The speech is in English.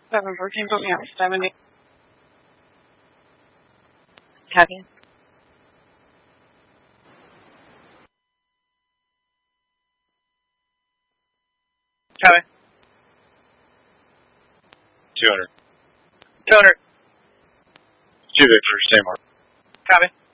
714, put me up 70. Copy. Copy. 200. 200. 2 Victor, same mark. Copy.